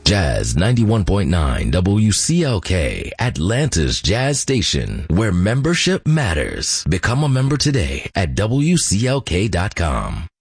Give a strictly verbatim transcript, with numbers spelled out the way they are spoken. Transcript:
Jazz ninety-one point nine W C L K, Atlanta's Jazz Station, where membership matters. Become a member today at W C L K dot com.